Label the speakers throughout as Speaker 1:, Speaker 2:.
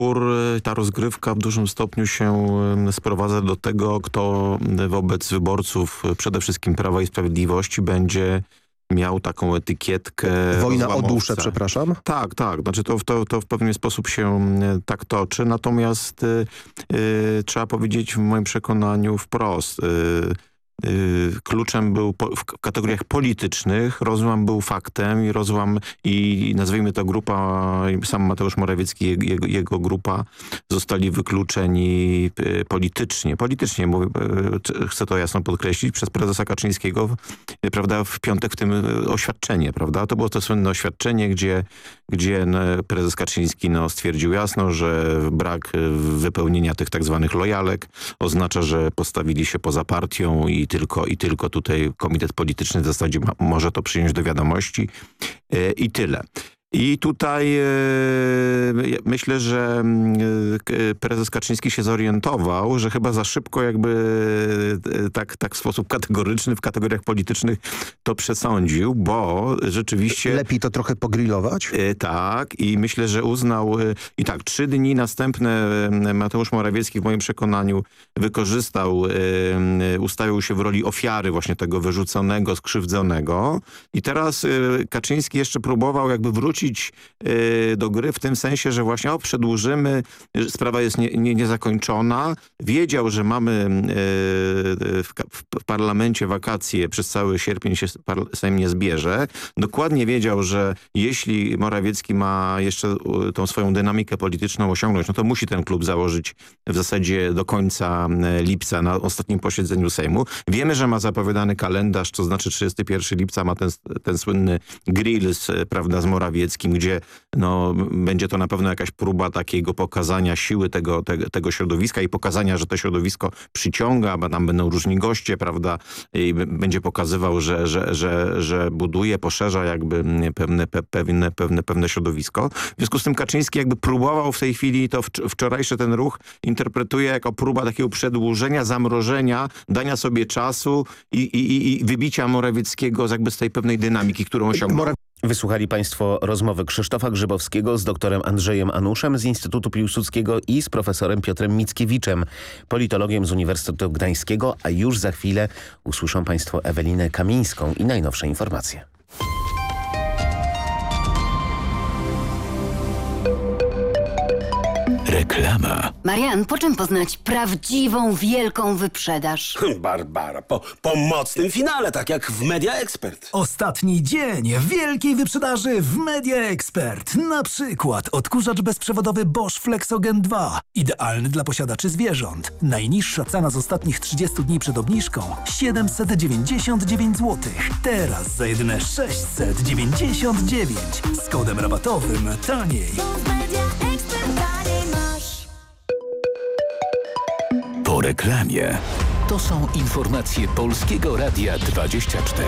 Speaker 1: spór, ta rozgrywka w dużym stopniu się sprowadza do tego, kto wobec wyborców przede wszystkim Prawa i Sprawiedliwości będzie miał taką etykietkę
Speaker 2: Wojna o
Speaker 1: rozłamowca.
Speaker 2: duszę, przepraszam?
Speaker 1: Tak. Znaczy to w pewien sposób się tak toczy. Natomiast trzeba powiedzieć w moim przekonaniu wprost. Kluczem był w kategoriach politycznych, rozłam był faktem i nazwijmy to grupa, sam Mateusz Morawiecki, jego grupa zostali wykluczeni politycznie. Politycznie, mówię, chcę to jasno podkreślić, przez prezesa Kaczyńskiego, prawda, w piątek w tym oświadczenie, prawda? To było to słynne oświadczenie, gdzie prezes Kaczyński stwierdził jasno, że brak wypełnienia tych tak zwanych lojalek oznacza, że postawili się poza partią i tylko tutaj komitet polityczny w zasadzie może to przyjąć do wiadomości i tyle. I tutaj myślę, że prezes Kaczyński się zorientował, że chyba za szybko tak w sposób kategoryczny w kategoriach politycznych to przesądził, bo rzeczywiście...
Speaker 2: Lepiej to trochę pogrillować?
Speaker 1: Tak, i myślę, że uznał... I tak, 3 dni następne Mateusz Morawiecki w moim przekonaniu ustawił się w roli ofiary właśnie tego wyrzuconego, skrzywdzonego. I teraz Kaczyński jeszcze próbował wrócić do gry w tym sensie, że właśnie przedłużymy, sprawa jest niezakończona. Wiedział, że mamy w parlamencie wakacje, przez cały sierpień się Sejm nie zbierze. Dokładnie wiedział, że jeśli Morawiecki ma jeszcze tą swoją dynamikę polityczną osiągnąć, to musi ten klub założyć w zasadzie do końca lipca na ostatnim posiedzeniu Sejmu. Wiemy, że ma zapowiadany kalendarz, to znaczy 31 lipca ma ten słynny grill z Morawieckim, gdzie będzie to na pewno jakaś próba takiego pokazania siły tego środowiska i pokazania, że to środowisko przyciąga, bo tam będą różni goście, prawda, i będzie pokazywał, że buduje, poszerza pewne środowisko. W związku z tym Kaczyński próbował w tej chwili, to wczorajszy ten ruch interpretuje jako próba takiego przedłużenia, zamrożenia, dania sobie czasu i wybicia Morawieckiego z tej pewnej dynamiki, którą osiągnął.
Speaker 3: Wysłuchali Państwo rozmowy Krzysztofa Grzybowskiego z doktorem Andrzejem Anuszem z Instytutu Piłsudskiego i z profesorem Piotrem Mickiewiczem, politologiem z Uniwersytetu Gdańskiego, a już za chwilę usłyszą Państwo Ewelinę Kamińską i najnowsze informacje.
Speaker 4: Reklama.
Speaker 5: Marian, po czym poznać prawdziwą, wielką wyprzedaż?
Speaker 6: Barbara, po mocnym finale, tak jak w Media Expert.
Speaker 7: Ostatni dzień wielkiej wyprzedaży w Media Expert. Na przykład odkurzacz bezprzewodowy Bosch Flexogen 2. Idealny dla posiadaczy zwierząt. Najniższa cena z ostatnich 30 dni przed obniżką 799 zł. Teraz za jedyne 699. Z kodem rabatowym taniej.
Speaker 4: Po reklamie. To są informacje Polskiego Radia 24.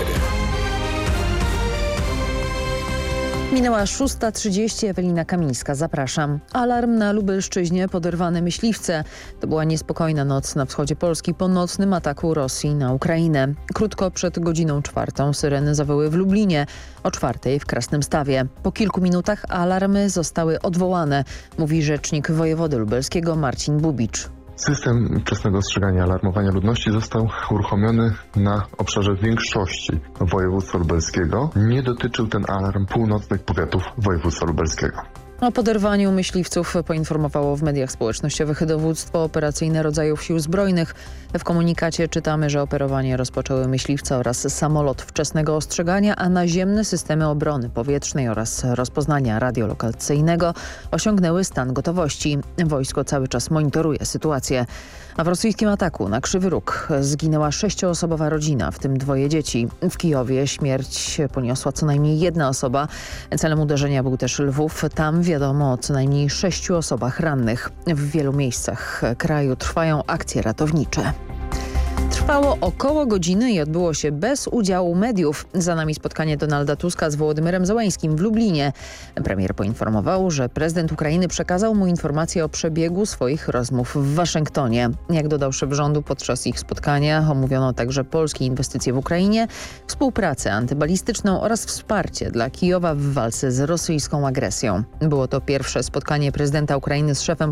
Speaker 8: Minęła 6:30, Ewelina Kamińska, zapraszam. Alarm na Lubelszczyźnie, poderwane myśliwce. To była niespokojna noc na wschodzie Polski po nocnym ataku Rosji na Ukrainę. Krótko przed godziną 4 syreny zawyły w Lublinie, o 4 w Krasnymstawie. Po kilku minutach alarmy zostały odwołane, mówi rzecznik wojewody lubelskiego Marcin Bubicz.
Speaker 9: System wczesnego ostrzegania alarmowania ludności został uruchomiony na obszarze większości województwa lubelskiego. Nie dotyczył ten alarm północnych powiatów województwa lubelskiego.
Speaker 8: O poderwaniu myśliwców poinformowało w mediach społecznościowych dowództwo operacyjne rodzajów sił zbrojnych. W komunikacie czytamy, że operowanie rozpoczęły myśliwce oraz samolot wczesnego ostrzegania, a naziemne systemy obrony powietrznej oraz rozpoznania radiolokacyjnego osiągnęły stan gotowości. Wojsko cały czas monitoruje sytuację. A w rosyjskim ataku na Krzywy Róg zginęła 6-osobowa rodzina, w tym 2 dzieci. W Kijowie śmierć poniosła co najmniej 1 osoba. Celem uderzenia był też Lwów. Tam wiadomo o co najmniej 6 osobach rannych. W wielu miejscach kraju trwają akcje ratownicze. Trwało około godziny i odbyło się bez udziału mediów. Za nami spotkanie Donalda Tuska z Wołodymyrem Zełeńskim w Lublinie. Premier poinformował, że prezydent Ukrainy przekazał mu informacje o przebiegu swoich rozmów w Waszyngtonie. Jak dodał szef rządu, podczas ich spotkania omówiono także polskie inwestycje w Ukrainie, współpracę antybalistyczną oraz wsparcie dla Kijowa w walce z rosyjską agresją. Było to pierwsze spotkanie prezydenta Ukrainy z szefem